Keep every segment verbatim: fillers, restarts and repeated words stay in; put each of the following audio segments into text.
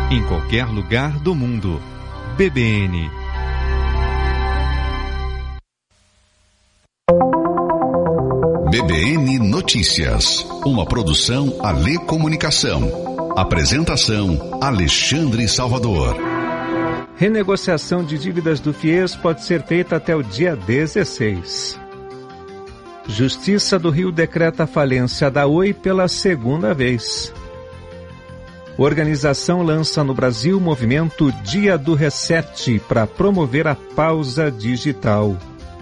em qualquer lugar do mundo. B B N. B B N Notícias, uma produção Alê Comunicação. Apresentação Alexandre Salvador. Renegociação de dívidas do FIES pode ser feita até o dia dezesseis. Justiça do Rio decreta a falência da Oi pela segunda vez. Organização lança no Brasil o movimento Dia do Reset para promover a pausa digital.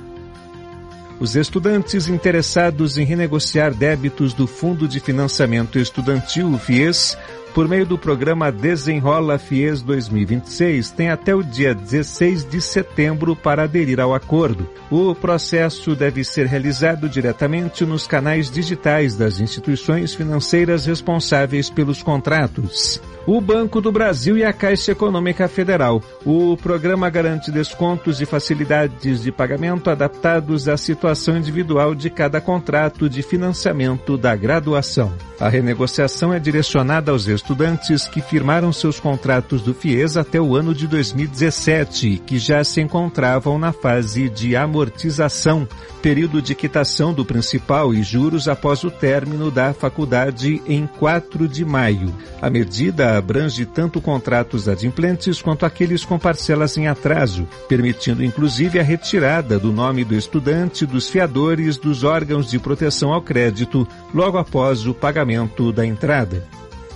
Os estudantes interessados em renegociar débitos do Fundo de Financiamento Estudantil, o FIES, por meio do programa Desenrola FIES dois mil e vinte e seis, têm até o dia dezesseis de setembro para aderir ao acordo. O processo deve ser realizado diretamente nos canais digitais das instituições financeiras responsáveis pelos contratos. O Banco do Brasil e a Caixa Econômica Federal. O programa garante descontos e facilidades de pagamento adaptados à situação individual de cada contrato de financiamento da graduação. A renegociação é direcionada aos estudantes que firmaram seus contratos do FIES até o ano de dois mil e dezessete, que já se encontravam na fase de amortização, período de quitação do principal e juros após o término da faculdade em quatro de maio. A medida abrange tanto contratos adimplentes quanto aqueles com parcelas em atraso, permitindo inclusive a retirada do nome do estudante dos fiadores dos órgãos de proteção ao crédito logo após o pagamento da entrada.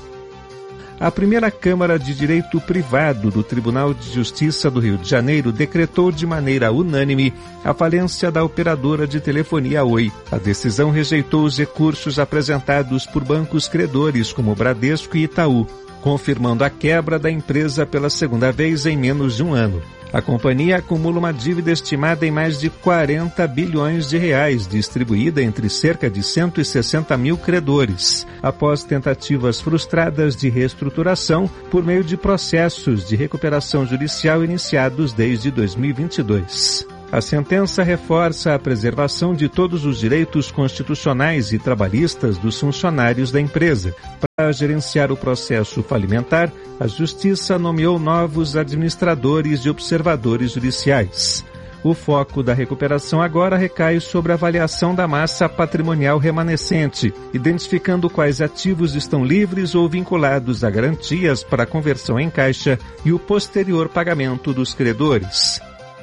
A primeira Câmara de Direito Privado do Tribunal de Justiça do Rio de Janeiro decretou de maneira unânime a falência da operadora de telefonia Oi. A decisão rejeitou os recursos apresentados por bancos credores como Bradesco e Itaú, confirmando a quebra da empresa pela segunda vez em menos de um ano. A companhia acumula uma dívida estimada em mais de quarenta bilhões de reais, distribuída entre cerca de cento e sessenta mil credores, após tentativas frustradas de reestruturação por meio de processos de recuperação judicial iniciados desde dois mil e vinte e dois. A sentença reforça a preservação de todos os direitos constitucionais e trabalhistas dos funcionários da empresa. Para gerenciar o processo falimentar, a Justiça nomeou novos administradores e observadores judiciais. O foco da recuperação agora recai sobre a avaliação da massa patrimonial remanescente, identificando quais ativos estão livres ou vinculados a garantias para a conversão em caixa e o posterior pagamento dos credores.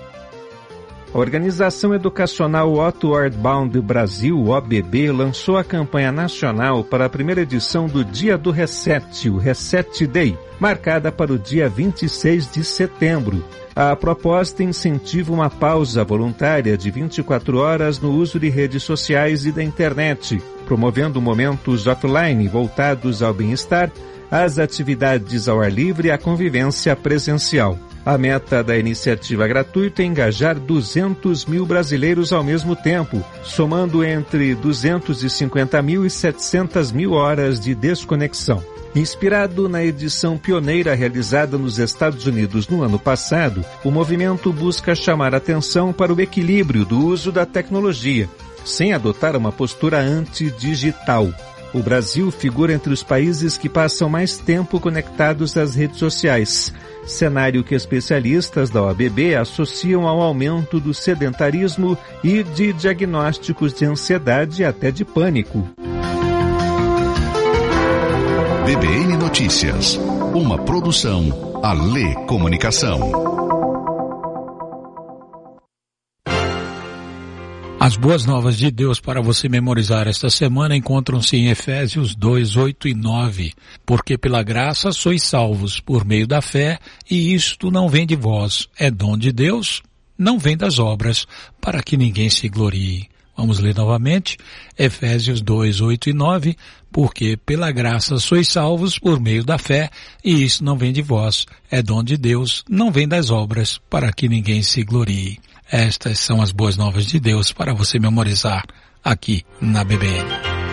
A Organização Educacional Outward Bound Brasil, O B B, lançou a campanha nacional para a primeira edição do Dia do Reset, o Reset Day, marcada para o dia vinte e seis de setembro. A proposta incentiva uma pausa voluntária de vinte e quatro horas no uso de redes sociais e da internet, promovendo momentos offline voltados ao bem-estar, às atividades ao ar livre e à convivência presencial. A meta da iniciativa gratuita é engajar duzentos mil brasileiros ao mesmo tempo, somando entre duzentos e cinquenta mil e setecentas mil horas de desconexão. Inspirado na edição pioneira realizada nos Estados Unidos no ano passado, o movimento busca chamar atenção para o equilíbrio do uso da tecnologia, sem adotar uma postura antidigital. O Brasil figura entre os países que passam mais tempo conectados às redes sociais, cenário que especialistas da O B B associam ao aumento do sedentarismo e de diagnósticos de ansiedade e até de pânico. B B N Notícias, uma produção Alê Comunicação. As boas novas de Deus para você memorizar esta semana encontram-se em Efésios dois, oito e nove. Porque pela graça sois salvos por meio da fé, e isto não vem de vós, é dom de Deus, não vem das obras, para que ninguém se glorie. Vamos ler novamente, Efésios dois, oito e nove. Porque pela graça sois salvos por meio da fé, e isso não vem de vós, é dom de Deus, não vem das obras, para que ninguém se glorie. Estas são as boas novas de Deus para você memorizar aqui na B B N.